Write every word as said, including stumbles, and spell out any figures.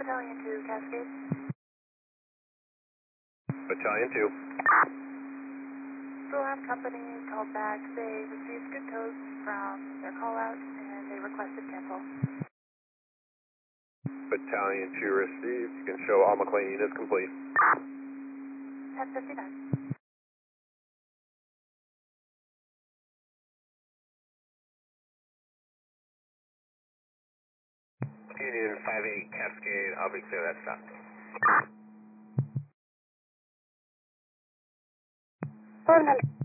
Battalion two, Cascade. Battalion two. The last company called back. They received good codes from their call out and they requested cancel. Battalion two received. You can show all McLean units complete. ten fifty-nine. Union five eight Cascade, I'll be clear, that's stop. Four hundred.